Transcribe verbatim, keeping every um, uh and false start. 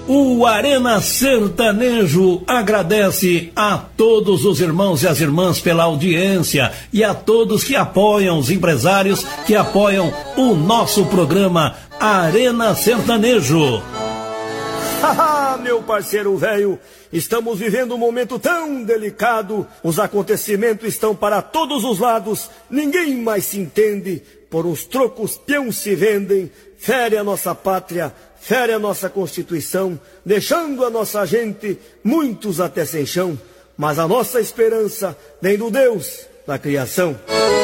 O Arena Sertanejo agradece a todos os irmãos e as irmãs pela audiência e a todos que apoiam, os empresários que apoiam o nosso programa Arena Sertanejo. Haha, meu parceiro velho, estamos vivendo um momento tão delicado, os acontecimentos estão para todos os lados, ninguém mais se entende, por uns trocos peões se vendem, fere a nossa pátria, fere a nossa Constituição, deixando a nossa gente, muitos até sem chão, mas a nossa esperança vem do Deus da criação.